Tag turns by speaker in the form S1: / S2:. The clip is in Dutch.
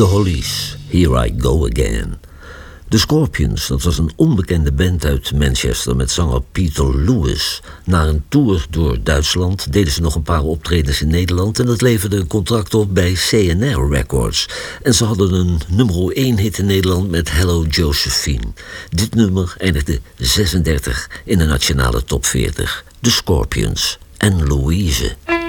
S1: The Hollies, Here I Go Again. The Scorpions, dat was een onbekende band uit Manchester met zanger Peter Lewis. Na een tour door Duitsland deden ze nog een paar optredens in Nederland en dat leverde een contract op bij CNR Records. En ze hadden een nummer 1 hit in Nederland met Hello Josephine. Dit nummer eindigde 36 in de nationale top 40. The Scorpions en Louise.